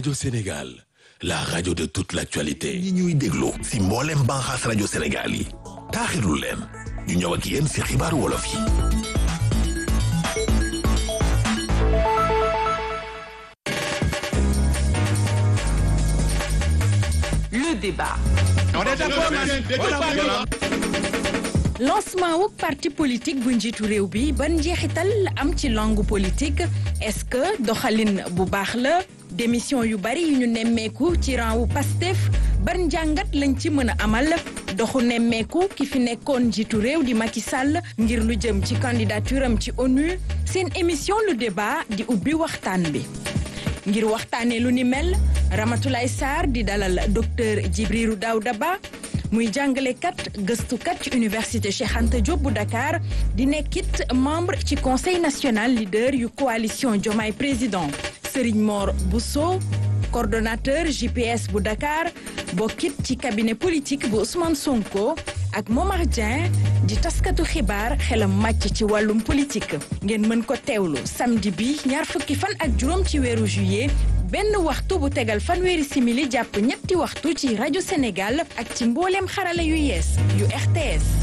Radio Sénégal, la radio de toute l'actualité. ñi ñuy déglu si mboolem banxaas rajo Sénégal yi taaxirlu leen ñu ñëw ak yéen si xibaaru wolof yi. Le débat. Lancement wu parti politique bu njiitu réew bi ban njeexital la am ci langue politique est-ce que doxalin bu baax la démission yu bari yu ñu nemmeeku ci rang wu Pastef ban njàngat lañ ci mën a amal doxu nemmeeku ki fi nekkoon njiitu réew di Macky Sall ngir lu jëm ci candidature am ci ONU seen émission le débat di ubbi waxtaan bi. ngir waxtaanee lu ni mel Ramatoulaye Sarr di dalal docteur Djibril Daouda Ba muy jàngalekat gëstukat ci université Cheikh Anta Diop bu Dakar di nekkit membre ci conseil national leader yu coalition Diomaye président Serigne Mor Bousso coordonnateur JPS bu Dakar bokkit ci cabinet politique bu Ousmane Sonko ak Momar Dieng di taskatu xibaar xelam màcc ci wàllum politique ngeen mën ko teewlu samedi bi ñaar fukki fan ak juróom ci weeru juillet benn waxtu bu tegal fanweeri simili jàpp ñetti waxtu ci rajo Sénégal ak ci mbooleem xarala yu yees yu RTS